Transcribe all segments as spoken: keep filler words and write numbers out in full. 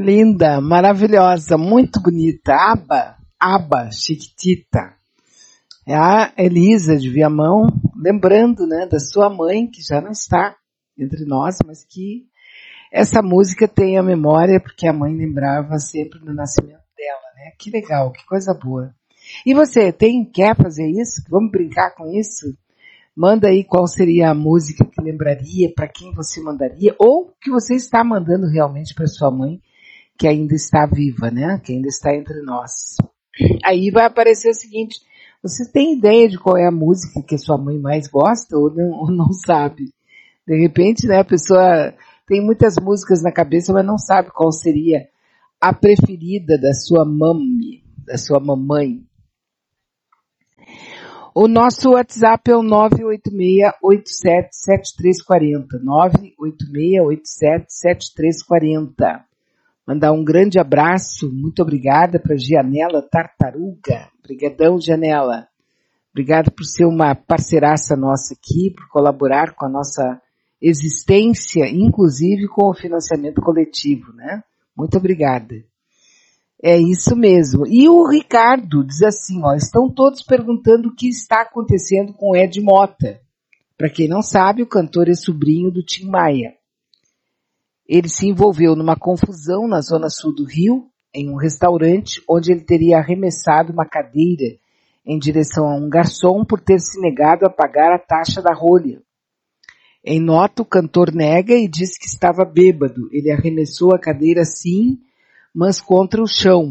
Linda, maravilhosa, muito bonita. Aba, Aba, Chiquitita. É a Elisa de Viamão, lembrando, né, da sua mãe, que já não está entre nós, mas que essa música tem a memória, porque a mãe lembrava sempre do nascimento dela, né? Que legal, que coisa boa. E você, tem, quer fazer isso? Vamos brincar com isso? Manda aí qual seria a música que lembraria, para quem você mandaria, ou que você está mandando realmente para sua mãe, que ainda está viva, né? Que ainda está entre nós. Aí vai aparecer o seguinte, você tem ideia de qual é a música que a sua mãe mais gosta ou não, ou não sabe? De repente, né, a pessoa tem muitas músicas na cabeça, mas não sabe qual seria a preferida da sua mami, da sua mamãe. O nosso WhatsApp é o nove oito seis, oito sete sete três quatro zero, nove oito seis, oito sete sete três quatro zero. Mandar um grande abraço, muito obrigada para Gianela Tartaruga. Obrigadão, Gianela. Obrigada por ser uma parceiraça nossa aqui, por colaborar com a nossa existência, inclusive com o financiamento coletivo, né? Muito obrigada. É isso mesmo. E o Ricardo diz assim, ó, estão todos perguntando o que está acontecendo com Ed Mota. Para quem não sabe, o cantor é sobrinho do Tim Maia. Ele se envolveu numa confusão na zona sul do Rio, em um restaurante, onde ele teria arremessado uma cadeira em direção a um garçom por ter se negado a pagar a taxa da rolha. Em nota, o cantor nega e diz que estava bêbado. Ele arremessou a cadeira sim, mas contra o chão.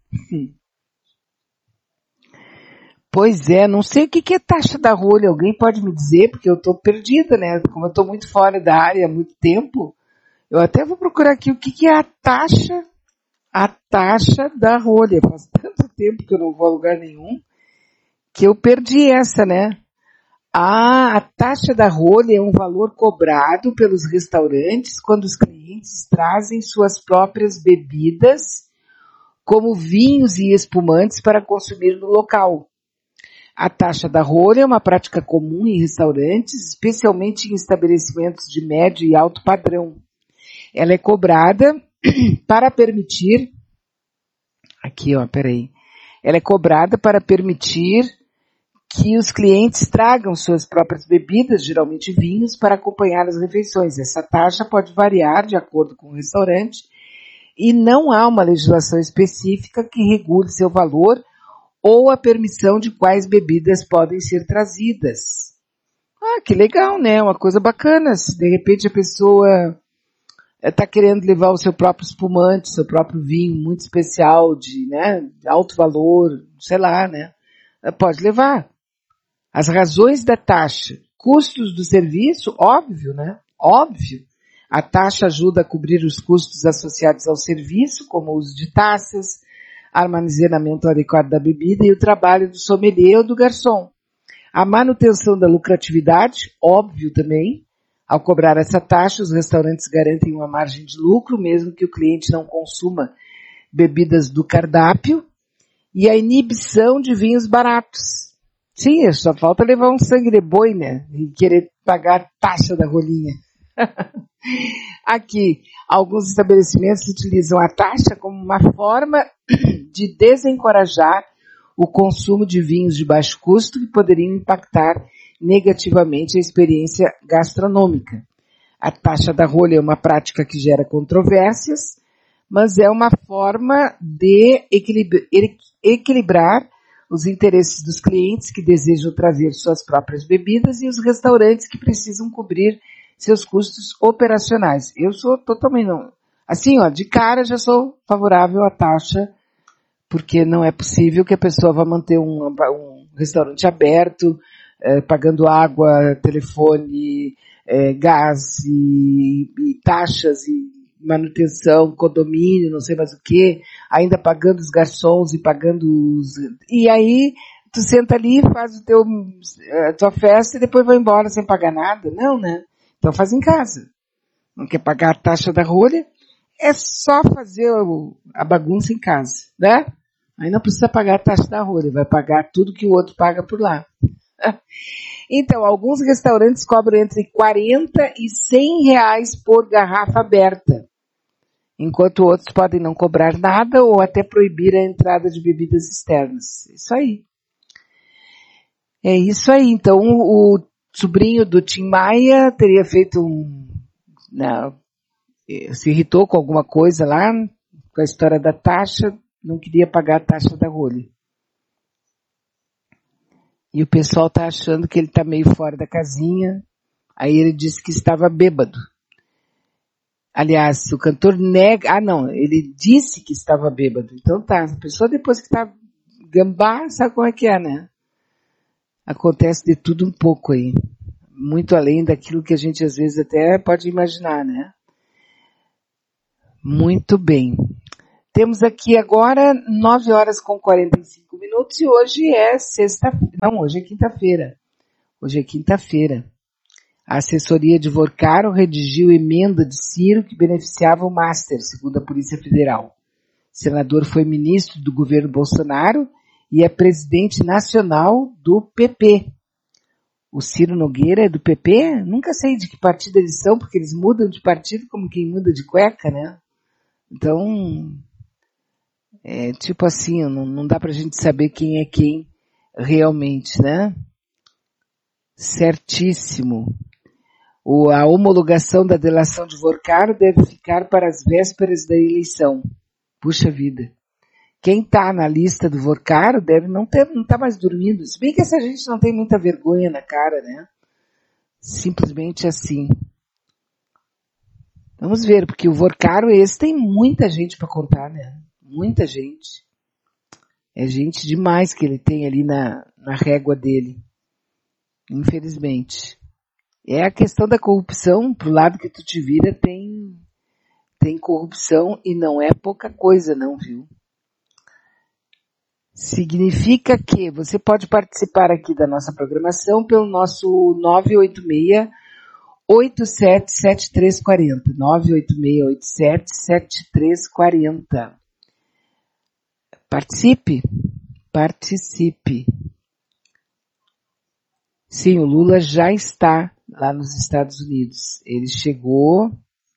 Pois é, não sei o que é taxa da rolha. Alguém pode me dizer? Porque eu estou perdida, né? Como eu estou muito fora da área há muito tempo, eu até vou procurar aqui o que é a taxa, a taxa da rolha. Faz tanto tempo que eu não vou a lugar nenhum, que eu perdi essa, né? Ah, a taxa da rolha é um valor cobrado pelos restaurantes quando os clientes trazem suas próprias bebidas, como vinhos e espumantes, para consumir no local. A taxa da rolha é uma prática comum em restaurantes, especialmente em estabelecimentos de médio e alto padrão. Ela é cobrada para permitir, aqui ó, peraí, ela é cobrada para permitir que os clientes tragam suas próprias bebidas, geralmente vinhos, para acompanhar as refeições. Essa taxa pode variar de acordo com o restaurante e não há uma legislação específica que regule seu valor ou a permissão de quais bebidas podem ser trazidas. Ah, que legal, né? Uma coisa bacana. Se de repente a pessoa está querendo levar o seu próprio espumante, seu próprio vinho muito especial, de, né, de alto valor, sei lá, né? Pode levar. As razões da taxa, custos do serviço, óbvio, né? Óbvio. A taxa ajuda a cobrir os custos associados ao serviço, como o uso de taças, armazenamento adequado da bebida e o trabalho do sommelier ou do garçom. A manutenção da lucratividade, óbvio também. Ao cobrar essa taxa, os restaurantes garantem uma margem de lucro, mesmo que o cliente não consuma bebidas do cardápio. E a inibição de vinhos baratos. Sim, só falta levar um sangue de boi, né? E querer pagar a taxa da rolinha. Aqui, alguns estabelecimentos utilizam a taxa como uma forma de desencorajar o consumo de vinhos de baixo custo que poderiam impactar negativamente a experiência gastronômica. A taxa da rolha é uma prática que gera controvérsias, mas é uma forma de equilibrar os interesses dos clientes que desejam trazer suas próprias bebidas e os restaurantes que precisam cobrir seus custos operacionais. Eu sou totalmente não. Assim, ó, de cara já sou favorável à taxa, porque não é possível que a pessoa vá manter um, um restaurante aberto, eh, pagando água, telefone, eh, gás e, e taxas e manutenção, condomínio, não sei mais o que, ainda pagando os garçons e pagando os... E aí, tu senta ali, faz o teu, a tua festa e depois vai embora sem pagar nada. Não, né? Então faz em casa. Não quer pagar a taxa da rolha? É só fazer o, a bagunça em casa, né? Aí não precisa pagar a taxa da rolha, vai pagar tudo que o outro paga por lá. Então, alguns restaurantes cobram entre quarenta e cem reais por garrafa aberta. enquanto outros podem não cobrar nada ou até proibir a entrada de bebidas externas. Isso aí. É isso aí. Então, o sobrinho do Tim Maia teria feito um... Não, se irritou com alguma coisa lá, com a história da taxa, não queria pagar a taxa da rolha. E o pessoal está achando que ele está meio fora da casinha. Aí ele disse que estava bêbado. Aliás, o cantor nega... Ah, não, ele disse que estava bêbado. Então tá, a pessoa depois que está gambá, sabe como é que é, né? Acontece de tudo um pouco aí. Muito além daquilo que a gente às vezes até pode imaginar, né? Muito bem. Temos aqui agora nove horas com quarenta e cinco minutos e hoje é sexta-feira. Não, hoje é quinta-feira. Hoje é quinta-feira. A assessoria de Vorcaro redigiu emenda de Ciro que beneficiava o Master, segundo a Polícia Federal. O senador foi ministro do governo Bolsonaro e é presidente nacional do P P. O Ciro Nogueira é do P P? Nunca sei de que partido eles são, porque eles mudam de partido como quem muda de cueca, né? Então, é tipo assim, não, não dá pra gente saber quem é quem realmente, né? Certíssimo. O, a homologação da delação de Vorcaro deve ficar para as vésperas da eleição. Puxa vida. Quem está na lista do Vorcaro deve não ter, não tá mais dormindo. Se bem que essa gente não tem muita vergonha na cara, né? Simplesmente assim. Vamos ver, porque o Vorcaro esse tem muita gente para contar, né? Muita gente. É gente demais que ele tem ali na, na régua dele. Infelizmente. É a questão da corrupção, pro lado que tu te vira tem, tem corrupção e não é pouca coisa não, viu? Significa que você pode participar aqui da nossa programação pelo nosso nove oito seis, oito sete sete três quatro zero. nove oito seis, oito sete sete três quatro zero. Participe. Participe. Sim, o Lula já está lá nos Estados Unidos. Ele chegou,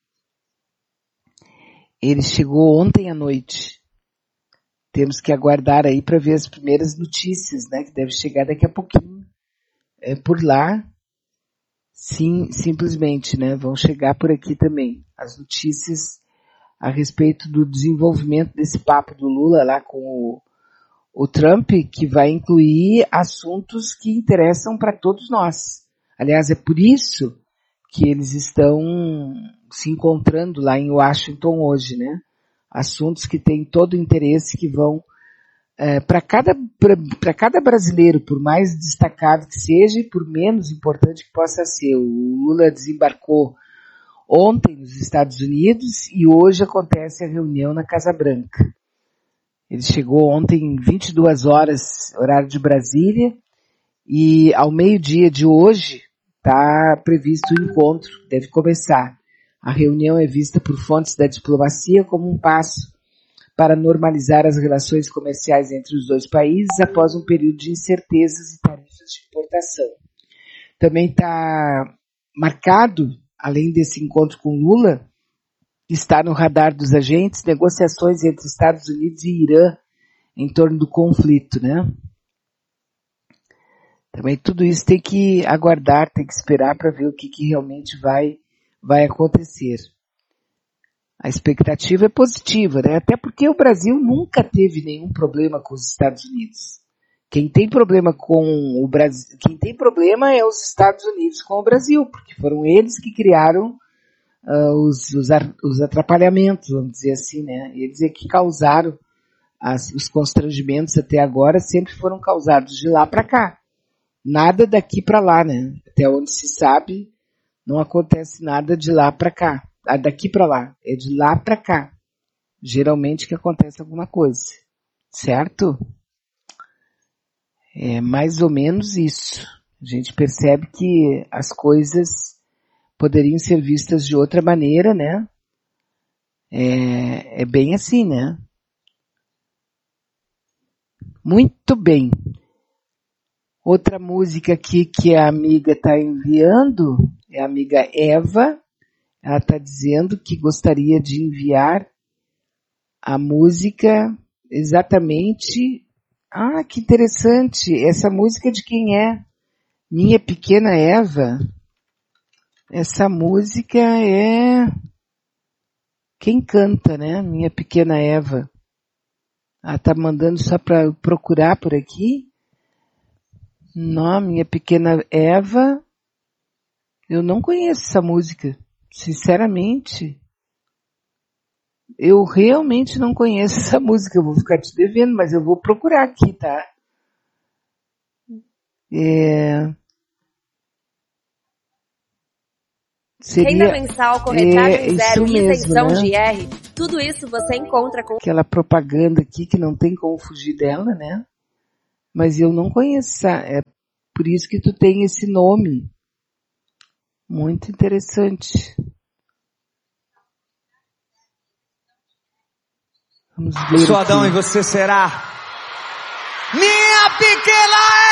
ele chegou ontem à noite. Temos que aguardar aí para ver as primeiras notícias, né, que deve chegar daqui a pouquinho. É, por lá, sim, simplesmente, né, vão chegar por aqui também. As notícias a respeito do desenvolvimento desse papo do Lula lá com o, o Trump, que vai incluir assuntos que interessam para todos nós. Aliás, é por isso que eles estão se encontrando lá em Washington hoje, né? Assuntos que têm todo o interesse, que vão é, para cada, para cada brasileiro, por mais destacado que seja e por menos importante que possa ser. O Lula desembarcou ontem nos Estados Unidos e hoje acontece a reunião na Casa Branca. Ele chegou ontem em vinte e duas horas, horário de Brasília, e ao meio-dia de hoje está previsto o encontro, deve começar. A reunião é vista por fontes da diplomacia como um passo para normalizar as relações comerciais entre os dois países após um período de incertezas e tarifas de importação. Também está marcado, além desse encontro com Lula, está no radar dos agentes negociações entre Estados Unidos e Irã em torno do conflito, né? Também tudo isso tem que aguardar, tem que esperar para ver o que, que realmente vai, vai acontecer. A expectativa é positiva, né? Até porque o Brasil nunca teve nenhum problema com os Estados Unidos. Quem tem problema com o Brasil, quem tem problema é os Estados Unidos com o Brasil, porque foram eles que criaram uh, os, os, os atrapalhamentos, vamos dizer assim, né? Eles é que causaram as, os constrangimentos até agora, sempre foram causados de lá para cá. Nada daqui para lá, né? Até onde se sabe, não acontece nada de lá para cá. Ah, daqui para lá. É de lá para cá. Geralmente que acontece alguma coisa. Certo? É mais ou menos isso. A gente percebe que as coisas poderiam ser vistas de outra maneira, né? É, é bem assim, né? Muito bem. Outra música aqui que a amiga está enviando é a amiga Eva. Ela está dizendo que gostaria de enviar a música exatamente... Ah, que interessante. Essa música de quem é? Minha Pequena Eva. Essa música é... Quem canta, né? Minha Pequena Eva. Ah, tá mandando só para procurar por aqui. Não, Minha Pequena Eva. Eu não conheço essa música. Sinceramente. Eu realmente não conheço essa música. Eu vou ficar te devendo, mas eu vou procurar aqui, tá? É... Seria, Renda mensal, corretagem é, zero, isso mesmo, isenção né? de I R, tudo isso você encontra com... Aquela propaganda aqui que não tem como fugir dela, né? Mas eu não conheço, é por isso que tu tem esse nome. Muito interessante. Vamos ver. Eu sou Adão aqui. e você será minha pequena